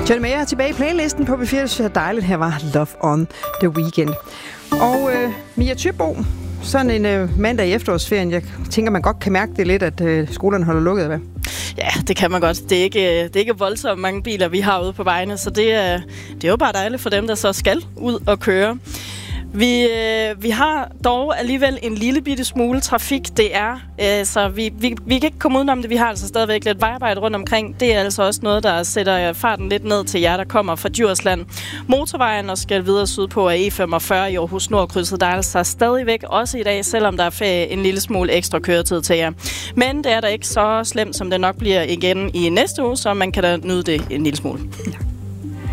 John Mayer er tilbage i playlisten på B4. Det synes jeg er dejligt. Her var Love on the Weekend. Og Mia Thybo, sådan en mandag i efterårsferien. Jeg tænker, man godt kan mærke det lidt, at skolerne holder lukket, hvad? Ja, det kan man godt. Det er ikke voldsomt mange biler, vi har ude på vejene, så det er jo bare dejligt for dem, der så skal ud og køre. Vi har dog alligevel en lille bitte smule trafik. Det er, så vi kan ikke komme udenom det. Vi har altså stadigvæk lidt vejarbejde rundt omkring. Det er altså også noget, der sætter farten lidt ned til jer, der kommer fra Djursland. Motorvejen og skal videre sydpå af E45 i Aarhus Nordkrydset. Der er altså stadigvæk også i dag, selvom der er en lille smule ekstra køretid til jer. Men det er da ikke så slemt, som det nok bliver igen i næste uge, så man kan da nyde det en lille smule.